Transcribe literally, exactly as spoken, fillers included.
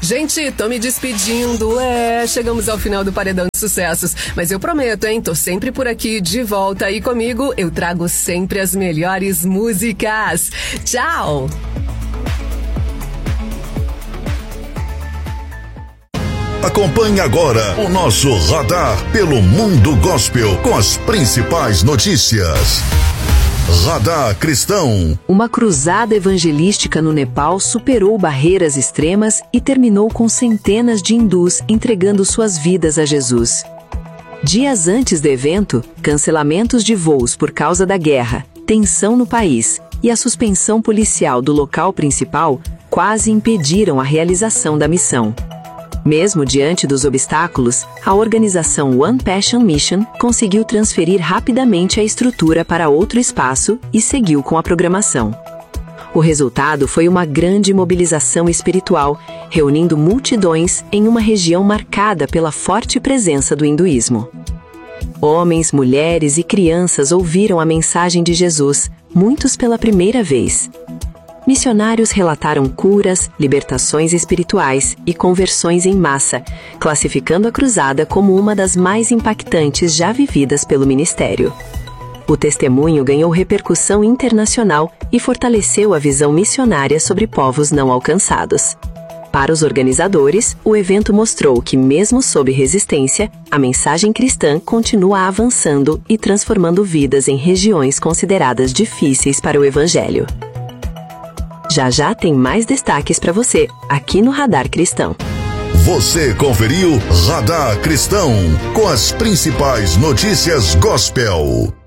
Gente, tô me despedindo. É, chegamos ao final do Paredão de Sucessos. Mas eu prometo, hein? Tô sempre por aqui, de volta. E comigo, eu trago sempre as melhores músicas. Tchau! Acompanhe agora o nosso Radar pelo Mundo Gospel com as principais notícias. Radar Cristão. Uma cruzada evangelística no Nepal superou barreiras extremas e terminou com centenas de hindus entregando suas vidas a Jesus. Dias antes do evento, cancelamentos de voos por causa da guerra, tensão no país e a suspensão policial do local principal quase impediram a realização da missão. Mesmo diante dos obstáculos, a organização One Passion Mission conseguiu transferir rapidamente a estrutura para outro espaço e seguiu com a programação. O resultado foi uma grande mobilização espiritual, reunindo multidões em uma região marcada pela forte presença do hinduísmo. Homens, mulheres e crianças ouviram a mensagem de Jesus, muitos pela primeira vez. Missionários relataram curas, libertações espirituais e conversões em massa, classificando a cruzada como uma das mais impactantes já vividas pelo ministério. O testemunho ganhou repercussão internacional e fortaleceu a visão missionária sobre povos não alcançados. Para os organizadores, o evento mostrou que, mesmo sob resistência, a mensagem cristã continua avançando e transformando vidas em regiões consideradas difíceis para o evangelho. Já já tem mais destaques para você, aqui no Radar Cristão. Você conferiu Radar Cristão, com as principais notícias gospel.